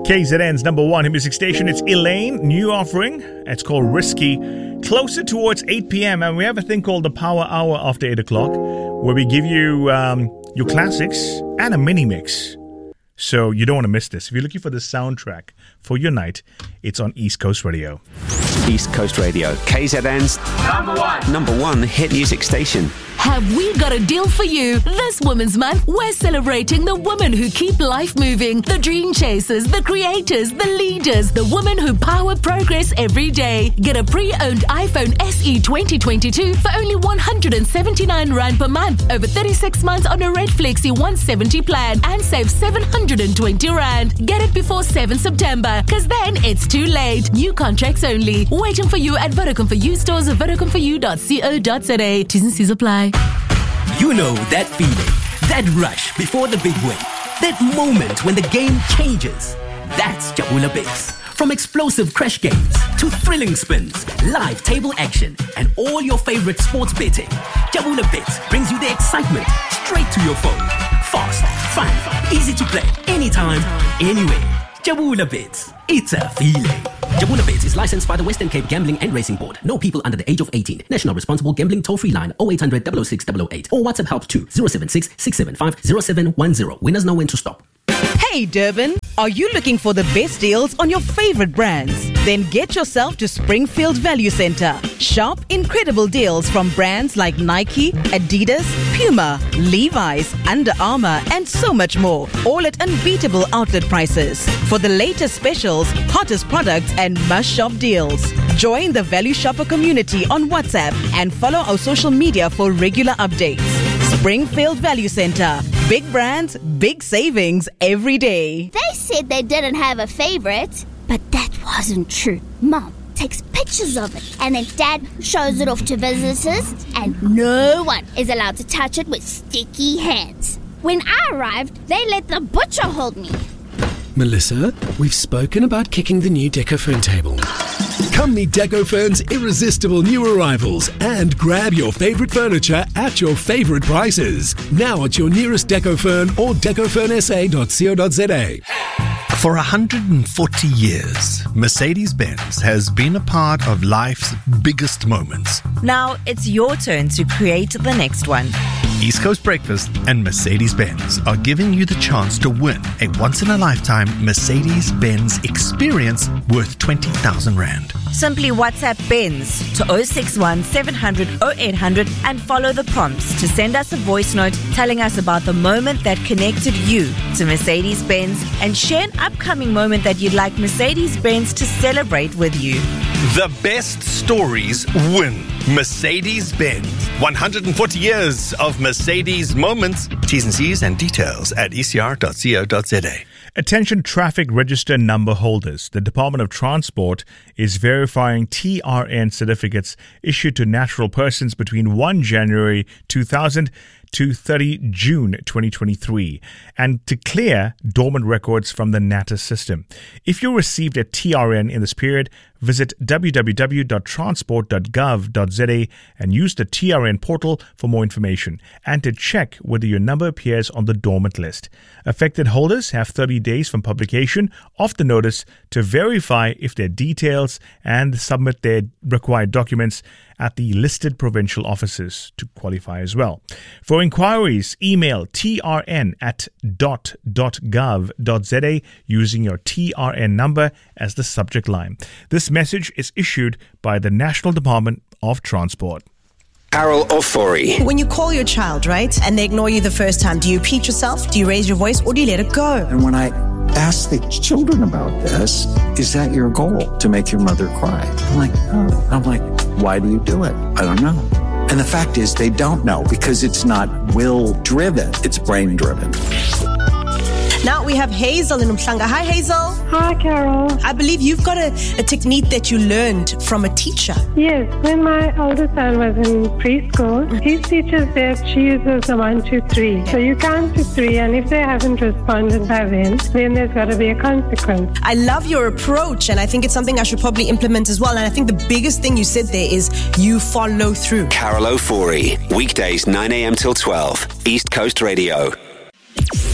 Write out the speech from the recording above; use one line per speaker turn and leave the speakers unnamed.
KZN's number one hit music station. It's Elaine, new offering. It's called Risky. Closer towards 8 p.m. and we have a thing called the Power Hour after 8 o'clock where we give you your classics and a mini mix. So you don't want to miss this. If you're looking for the soundtrack for your night, it's on East Coast Radio.
East Coast Radio, KZN's number one hit music station.
Have we got a deal for you? This Women's Month, we're celebrating the women who keep life moving, the dream chasers, the creators, the leaders, the women who power progress every day. Get a pre-owned iPhone SE 2022 for only 179 Rand per month over 36 months on a Red Flexi 170 plan and save 720 Rand. Get it before 7 September, because then it's too late. New contracts only. Waiting for you at Vodacom For You stores or VodacomForYou.co.za. T's and C's apply.
You know that feeling, that rush before the big win, that moment when the game changes. That's Jabula Bits. From explosive crash games to thrilling spins, live table action, and all your favorite sports betting, Jabula Bits brings you the excitement straight to your phone. Fast, fun, easy to play, anytime, anywhere. Jabula Bits. It's a feeling. Jabula Bits is licensed by the Western Cape Gambling and Racing Board. No people under the age of 18. National Responsible Gambling Toll-Free Line 0800 006 008 or WhatsApp help to 076 675 0710. Winners know when to stop.
Hey Durban, are you looking for the best deals on your favorite brands? Then get yourself to Springfield Value Center. Shop incredible deals from brands like Nike, Adidas, Puma, Levi's, Under Armour, and so much more. All at unbeatable outlet prices. For the latest specials, hottest products, and must-shop deals. Join the Value Shopper community on WhatsApp and follow our social media for regular updates. Springfield Value Center. Big brands, big savings every day.
They said they didn't have a favorite, but that wasn't true. Mom takes pictures of it, and then Dad shows it off to visitors, and no one is allowed to touch it with sticky hands. When I arrived, they let the butcher hold me.
Melissa, we've spoken about kicking the new Decofern table. Come meet Decofern's irresistible new arrivals and grab your favorite furniture at your favorite prices. Now at your nearest Decofern or decofernsa.co.za.
For 140 years, Mercedes-Benz has been a part of life's biggest moments.
Now it's your turn to create the next one.
East Coast Breakfast and Mercedes-Benz are giving you the chance to win a once-in-a-lifetime Mercedes-Benz experience worth 20,000 Rand.
Simply WhatsApp Benz to 061 700 0800 and follow the prompts to send us a voice note telling us about the moment that connected you to Mercedes-Benz and share an upcoming moment that you'd like Mercedes-Benz to celebrate with you.
The best stories win. Mercedes-Benz. 140 years of Mercedes moments. T's and C's and details at ecr.co.za.
Attention traffic register number holders. The Department of Transport is verifying TRN certificates issued to natural persons between 1 January 2000 to 30 June 2023 and to clear dormant records from the NATA system. If you received a TRN in this period, visit www.transport.gov.za and use the TRN portal for more information and to check whether your number appears on the dormant list. Affected holders have 30 days from publication of the notice to verify if their details and submit their required documents at the listed provincial offices to qualify as well. For inquiries, email trn@dot.gov.za using your TRN number as the subject line. This message is issued by the National Department of Transport.
Carol Ofori.
When you call your child, right, and they ignore you the first time, do you repeat yourself? Do you raise your voice, or do you let it go?
And when I ask the children about this, is that your goal, to make your mother cry? I'm like, no. I'm like, why do you do it? I don't know. And the fact is, they don't know because it's not will-driven, it's brain-driven.
Now we have Hazel in Umhlanga. Hi, Hazel.
Hi, Carol.
I believe you've got a technique that you learned from a teacher.
Yes, when my older son was in preschool, his teacher said she uses the 1, 2, 3. So you count to 3, and if they haven't responded by then there's got to be a consequence.
I love your approach, and I think it's something I should probably implement as well. And I think the biggest thing you said there is you follow through.
Carol Ofori, weekdays 9 a.m. till 12, East Coast Radio.